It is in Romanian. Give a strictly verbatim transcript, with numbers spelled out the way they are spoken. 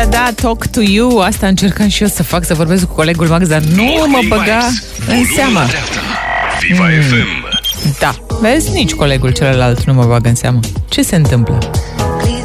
da, da, talk to you. Asta încercam și eu să fac, să vorbesc cu colegul Max, dar nu mă băga în seamă. Viva Mm. F M. Da, vezi, nici colegul celălalt nu mă bagă în seamă. Ce se întâmplă?